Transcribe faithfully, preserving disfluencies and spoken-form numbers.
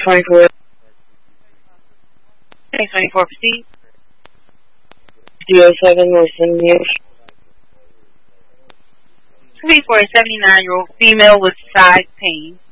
twenty-four. Thanks, twenty-four, proceed. zero seven, or seven years. Proceed for a seventy-nine-year-old female with side pain.